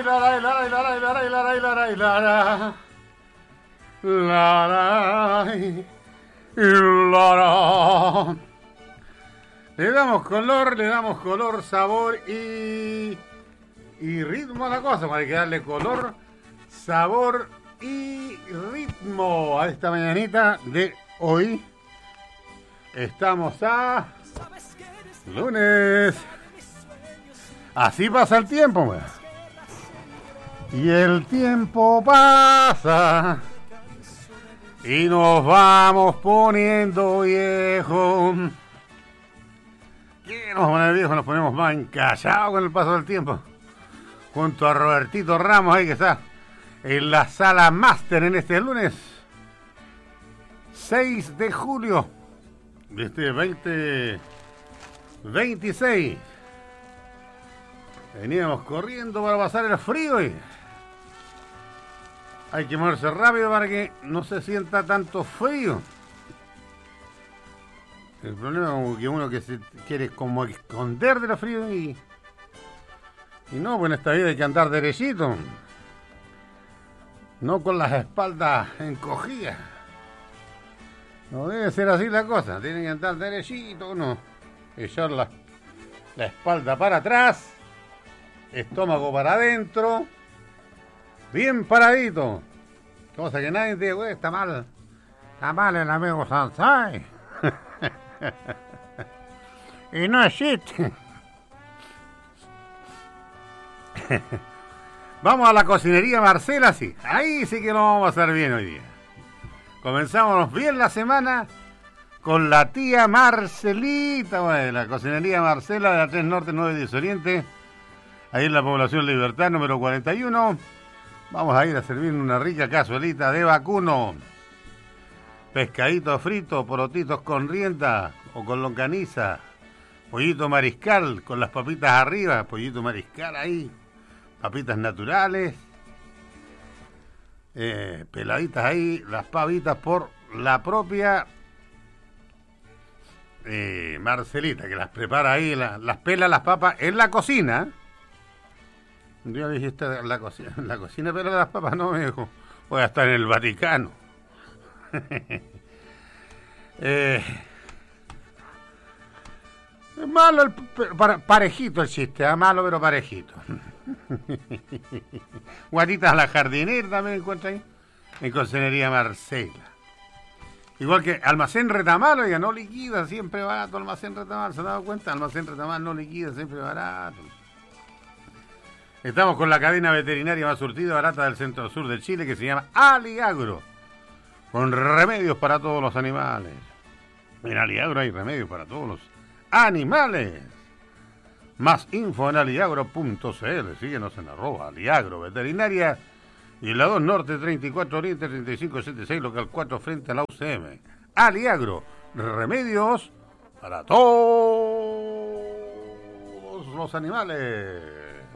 Le damos color, sabor y ritmo a la cosa. Para que darle color, sabor y ritmo a esta mañanita de hoy. Estamos a lunes. Así pasa el tiempo, man. Y el tiempo pasa y nos vamos poniendo viejos. ¿Qué nos vamos a poner viejos? Nos ponemos más encallados con el paso del tiempo. Junto a Robertito Ramos, ahí que está en la sala máster en este lunes 6 de julio de este 2026. Veníamos corriendo para pasar el frío y hay que moverse rápido para que no se sienta tanto frío. El problema es que uno que se quiere como esconder de lo frío y no, pues en esta vida hay que andar derechito. No con las espaldas encogidas. No debe ser así la cosa. Tiene que andar derechito uno. Echar la espalda para atrás. Estómago para adentro. Bien paradito. Cosa que nadie te diga, está mal. Está mal el amigo Sansai. Y no existe. Vamos a la cocinería Marcela, sí. Ahí sí que lo vamos a hacer bien hoy día. Comenzamos bien la semana con la tía Marcelita, bueno, la cocinería Marcela de la 3 Norte, 9 10 Oriente. Ahí en la población Libertad, número 41. Vamos a ir a servir una rica cazuelita de vacuno. Pescadito frito, porotitos con rienda o con longaniza. Pollito mariscal con las papitas arriba. Pollito mariscal ahí. Papitas naturales. Peladitas ahí. Las pavitas por la propia Marcelita, que las prepara ahí. Las pela las papas en la cocina. Yo le dije, en la cocina pela las papas. No, me dijo, voy a estar en el Vaticano. Es malo, parejito el chiste, malo pero parejito. Guatitas a la jardinera también encuentra ahí, en Cocinería Marcela. Igual que Almacén Retamal, oiga, no liquida, siempre barato Almacén Retamal, ¿se han dado cuenta? Almacén Retamal no liquida, siempre barato. Estamos con la cadena veterinaria más surtida barata del centro sur del Chile, que se llama Aliagro, con remedios para todos los animales. En Aliagro hay remedios para todos los animales. Más info en aliagro.cl. Síguenos en @Aliagro Veterinaria. Y en la 2 Norte, 34 Oriente, 3576, local 4, frente a la UCM. Aliagro, remedios para todos los animales.